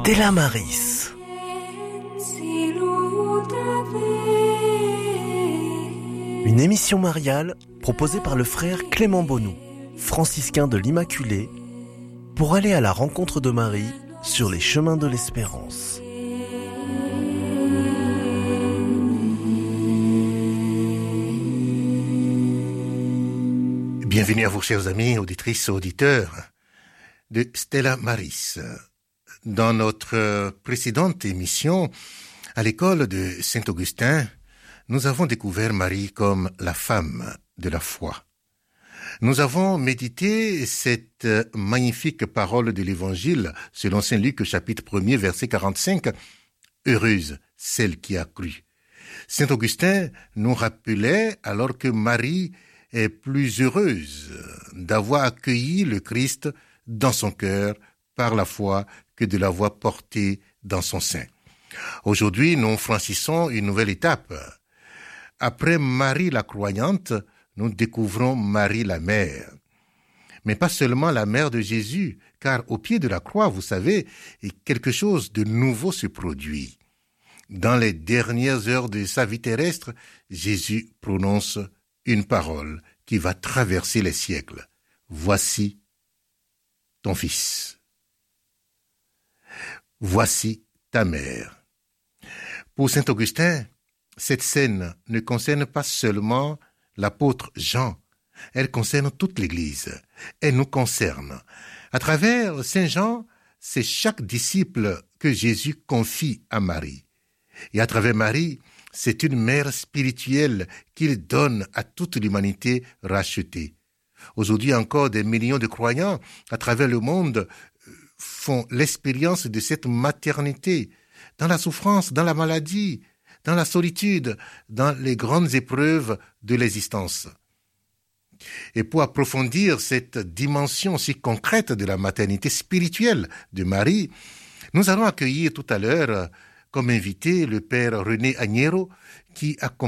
Stella Maris. Une émission mariale proposée par le frère Clément Bonou, franciscain de l'Immaculée, pour aller à la rencontre de Marie sur les chemins de l'espérance. Bienvenue à vous, chers amis, auditrices et auditeurs de Stella Maris. Dans notre précédente émission, à l'école de Saint-Augustin, nous avons découvert Marie comme la femme de la foi. Nous avons médité cette magnifique parole de l'Évangile selon Saint Luc, chapitre 1er, verset 45. « Heureuse celle qui a cru ». Saint Augustin nous rappelait alors que Marie est plus heureuse d'avoir accueilli le Christ dans son cœur par la foi que de l'avoir porté dans son sein. Aujourd'hui, nous franchissons une nouvelle étape. Après Marie la croyante, nous découvrons Marie la mère. Mais pas seulement la mère de Jésus, car au pied de la croix, vous savez, quelque chose de nouveau se produit. Dans les dernières heures de sa vie terrestre, Jésus prononce une parole qui va traverser les siècles. « Voici ton fils. Voici ta mère. » Pour saint Augustin, cette scène ne concerne pas seulement l'apôtre Jean, elle concerne toute l'Église, elle nous concerne. À travers Saint Jean, c'est chaque disciple que Jésus confie à Marie. Et à travers Marie, c'est une mère spirituelle qu'il donne à toute l'humanité rachetée. Aujourd'hui encore, des millions de croyants à travers le monde font l'expérience de cette maternité, dans la souffrance, dans la maladie, dans la solitude, dans les grandes épreuves de l'existence. Et pour approfondir cette dimension si concrète de la maternité spirituelle de Marie, nous allons accueillir tout à l'heure comme invité le père René Agnero, qui a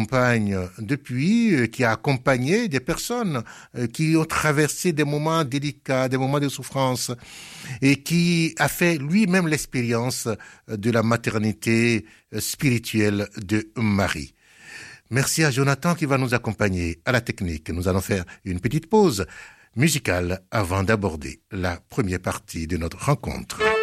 accompagné des personnes qui ont traversé des moments délicats, des moments de souffrance, et qui a fait lui-même l'expérience de la maternité spirituelle de Marie. Merci à Jonathan qui va nous accompagner à la technique. Nous allons faire une petite pause musicale avant d'aborder la première partie de notre rencontre.